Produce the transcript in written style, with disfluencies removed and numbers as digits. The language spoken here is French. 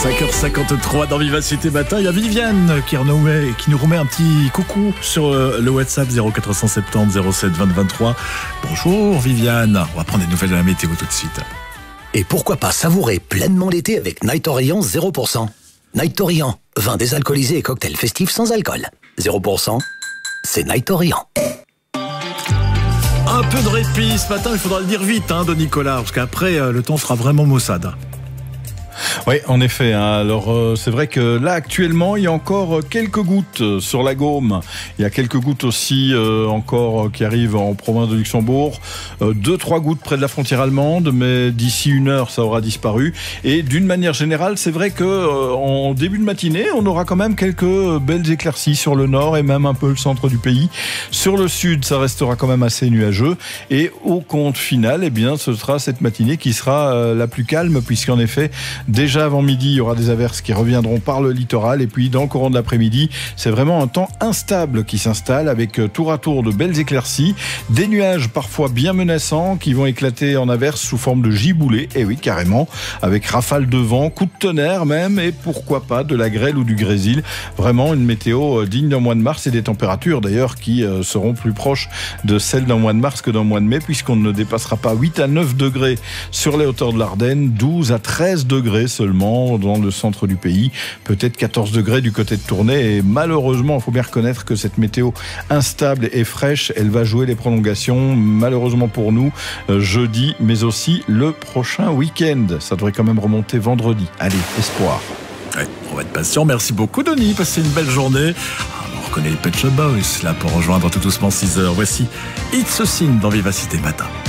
5h53 dans Vivacité Matin. Il y a Viviane qui nous remet un petit coucou sur le WhatsApp 0470 07 20 23. Bonjour Viviane. On va prendre des nouvelles de la météo tout de suite. Et pourquoi pas savourer pleinement l'été avec Night Orient 0%. Night Orient, vin désalcoolisé et cocktail festif sans alcool. 0%, c'est Night Orient. Un peu de répit ce matin, il faudra le dire vite, de Nicolas, parce qu'après, le temps sera vraiment maussade. Oui, en effet. Alors, c'est vrai que là, actuellement, il y a encore quelques gouttes sur la Gaume. Il y a quelques gouttes aussi encore qui arrivent en province de Luxembourg. 2-3 gouttes près de la frontière allemande, mais d'ici 1 heure, ça aura disparu. Et d'une manière générale, c'est vrai que en début de matinée, on aura quand même quelques belles éclaircies sur le nord et même un peu le centre du pays. Sur le sud, ça restera quand même assez nuageux. Et au compte final, eh bien, ce sera cette matinée qui sera la plus calme, puisqu'en effet, déjà avant midi, il y aura des averses qui reviendront par le littoral. Et puis, dans le courant de l'après-midi, c'est vraiment un temps instable qui s'installe avec tour à tour de belles éclaircies. Des nuages parfois bien menaçants qui vont éclater en averses sous forme de giboulées. Et oui, carrément, avec rafales de vent, coups de tonnerre même. Et pourquoi pas de la grêle ou du grésil. Vraiment une météo digne d'un mois de mars et des températures d'ailleurs qui seront plus proches de celles d'un mois de mars que d'un mois de mai, puisqu'on ne dépassera pas 8 à 9 degrés sur les hauteurs de l'Ardenne, 12 à 13 degrés seulement dans le centre du pays, peut-être 14 degrés du côté de Tournai. Et malheureusement, il faut bien reconnaître que cette météo instable et fraîche, elle va jouer les prolongations, malheureusement pour nous, jeudi, mais aussi le prochain week-end. Ça devrait quand même remonter vendredi. Allez, espoir. Ouais, on va être patient. Merci beaucoup Denis, passez une belle journée. On reconnaît les Pet Shop Boys là pour rejoindre tout doucement 6h. Voici It's a Sin dans Vivacité Matin.